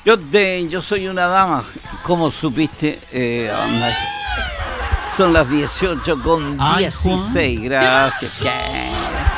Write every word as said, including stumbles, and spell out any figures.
Yo, te, yo soy una dama, ¿cómo supiste? Eh, anda. Son las dieciocho con Ay, dieciséis, gracias. ¿Qué?